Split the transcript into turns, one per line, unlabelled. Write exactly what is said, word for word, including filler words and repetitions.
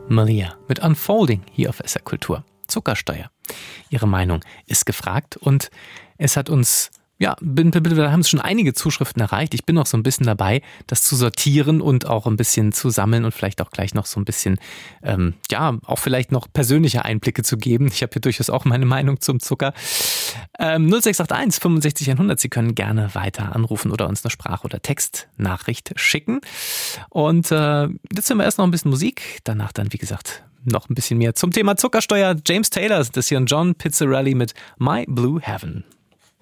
Malia mit Unfolding hier auf S R Kultur. Zuckersteuer. Ihre Meinung ist gefragt und es hat uns, ja, da haben es schon einige Zuschriften erreicht. Ich bin noch so ein bisschen dabei, das zu sortieren und auch ein bisschen zu sammeln und vielleicht auch gleich noch so ein bisschen, ähm, ja, auch vielleicht noch persönliche Einblicke zu geben. Ich habe hier durchaus auch meine Meinung zum Zucker. Ähm, null sechs acht eins fünfundsechzig hundert. Sie können gerne weiter anrufen oder uns eine Sprach- oder Textnachricht schicken. Und äh, jetzt hören wir erst noch ein bisschen Musik. Danach dann, wie gesagt, noch ein bisschen mehr zum Thema Zuckersteuer. James Taylor, das hier und John Pizzarelli mit My Blue Heaven.